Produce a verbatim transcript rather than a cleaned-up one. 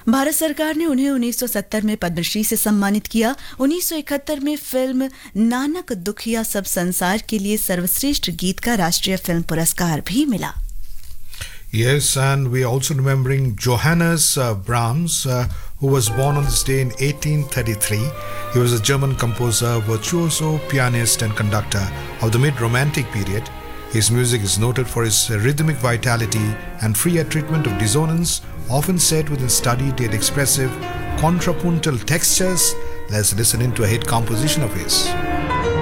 भारत सरकार ने उन्हें उन्नीस सौ सत्तर में पद्मश्री से सम्मानित किया। उन्नीस सौ इकहत्तर में फिल्म नानक दुखिया सब संसार के लिए सर्वश्रेष्ठ गीत का राष्ट्रीय फिल्म पुरस्कार भी मिला। Yes, and we are also remembering Johannes uh, Brahms, uh, who was born on this day in eighteen thirty-three. He was a German composer, virtuoso, pianist and conductor of the mid-Romantic period. His music is noted for his rhythmic vitality and free treatment of dissonance, often set within studied yet expressive contrapuntal textures. Let's listen into a hit composition of his.